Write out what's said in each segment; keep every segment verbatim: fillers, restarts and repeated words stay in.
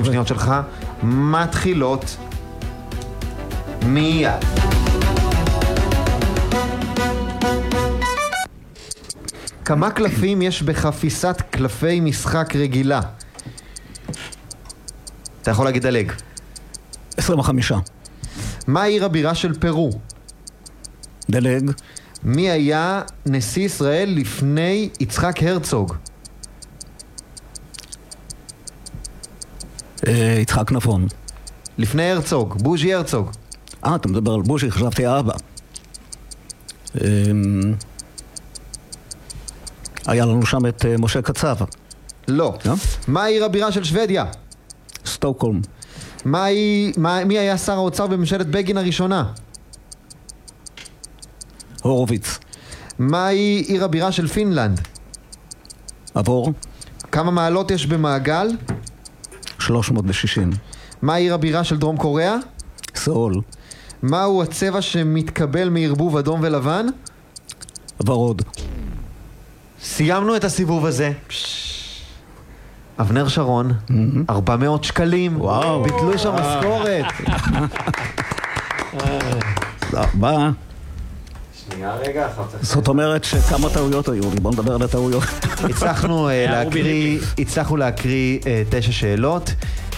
שניות שלך מתחילות מיד. כמה קלפים יש בחפיסת קלפי משחק רגילה? אתה יכול להגיד דלג. עשרים וחמישה. מה העיר הבירה של פרו? דלג. מי היה נשיא ישראל לפני יצחק הרצוג? אה, יצחק נבון. לפני הרצוג, בוז'י הרצוג. אה, אתה מדבר על בוז'י, חשבתי האבא. אה, היה לנו שם את אה, משה קצב. לא. לא? מה העיר הבירה של שוודיה? סטוקהולם. מה היא, מה, מי היה שר האוצר בממשלת בגין הראשונה? הורוביץ. מהי עיר הבירה של פינלנד? עבור. כמה מעלות יש במעגל? שלוש מאות ושישים. מה עיר הבירה של דרום קוריאה? סאול. מהו הצבע שמתקבל מערבוב אדום ולבן? ורוד. סיימנו את הסיבוב הזה. אבנר שרון, ארבע מאות שקלים. וואו. בתלוש המשכורת. בא. שנייה רגע, זאת אומרת שכמה טעויות היו לי, בוא נדבר על הטעויות. הצלחנו להקריא, הצלחנו להקריא תשע שאלות.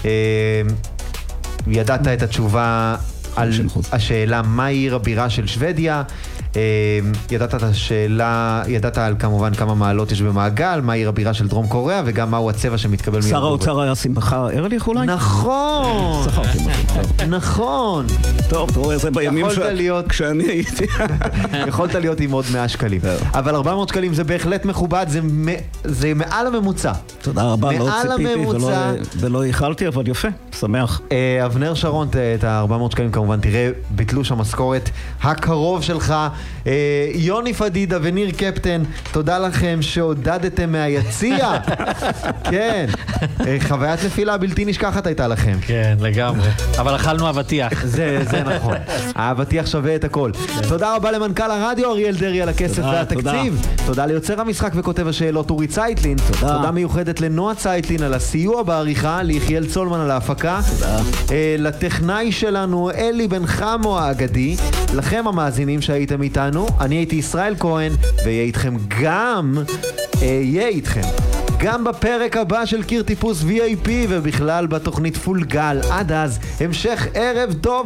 ידעת את התשובה על השאלה מה עיר הבירה של שוודיה. ידעת את השאלה, ידעת על כמובן כמה מעלות יש במעגל, מה עיר הבירה של דרום קוריאה וגם מהו הצבע שמתקבל שר האוצר היה שמחה ארליך אולי? נכון! שכרתי משהו. נכון! טוב, תראו איזה בימים כשאני הייתי. יכולת להיות עם עוד מאה שקלים. אבל ארבע מאות שקלים זה בהחלט מכובד, זה מעל הממוצע. תודה רבה, לא ציפיתי ולא איחלתי, אבל יפה, שמח. אבנר שרון, את ה-ארבע מאות שקלים כמובן תראה בתלוש המשכורת הקרוב שלך. יוני פדידה וניר קפטן, תודה לכם שעודדתם מהיציע. כן, חוויית נפילה בלתי נשכחת הייתה לכם. כן, לגמרי. אבל אכלנו אבטיח. זה, זה נכון. האבטיח שווה את הכל. תודה רבה למנכ"ל הרדיו אריאל דרי על הכסף והתקציב. תודה ליוצר המשחק וכותב השאלות אורי צייטלין. תודה מיוחדת לנועה צייטלין על הסיוע בעריכה, ליחיאל צולמן על ההפקה. לטכנאי שלנו אלי בן חמו האגדי. לכם המאזינים שהייתם איתנו, אני הייתי ישראל כהן, ויהיה איתכם גם, יהיה איתכם גם בפרק הבא של קיר טיפוס וי איי פי ובכלל בתוכנית פול גל. עד אז, המשך ערב טוב.